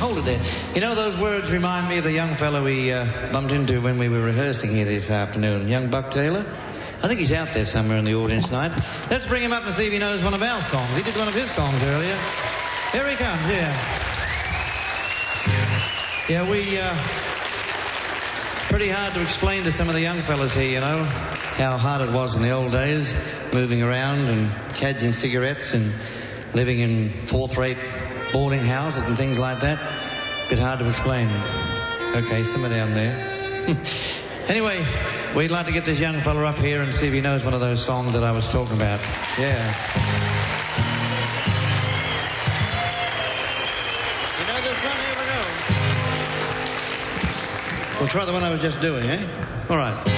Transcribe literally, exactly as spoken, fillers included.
hold it there. You know, those words remind me of the young fellow we uh, bumped into when we were rehearsing here this afternoon. Young Buck Taylor. I think he's out there somewhere in the audience tonight. Let's bring him up and see if he knows one of our songs. He did one of his songs earlier. Here he comes, yeah. Yeah, we... Uh, pretty hard to explain to some of the young fellas here, you know, how hard it was in the old days, moving around and cadging cigarettes and living in fourth-rate boarding houses and things like that. Bit hard to explain. Okay, simmer down there. Anyway, we'd like to get this young fella up here and see if he knows one of those songs that I was talking about. Yeah. You know this one? Here we go. We'll try the one I was just doing, eh? All right.